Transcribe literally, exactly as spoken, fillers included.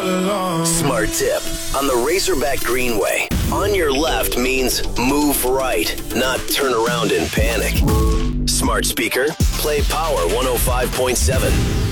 all along. Smart tip. On the Razorback Greenway, on your left means move right, not turn around in panic. Smart speaker, play Power one oh five point seven.